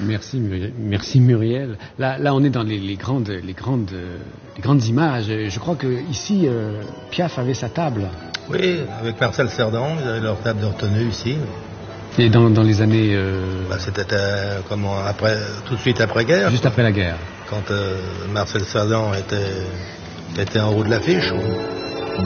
Merci Muriel. Là, on est dans les grandes images. Je crois que ici, Piaf avait sa table. Oui, avec Marcel Cerdan, ils avaient leur table de retenue ici. Et dans les années... C'était tout de suite après-guerre. Juste après la guerre. Quand Marcel Cerdan était en haut de l'affiche.